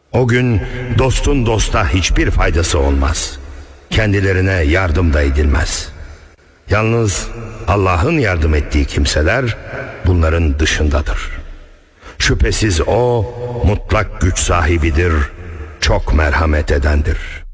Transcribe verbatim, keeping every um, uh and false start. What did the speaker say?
O gün dostun dosta hiçbir faydası olmaz. Kendilerine yardım da edilmez. Yalnız Allah'ın yardım ettiği kimseler bunların dışındadır. Şüphesiz O mutlak güç sahibidir, çok merhamet edendir.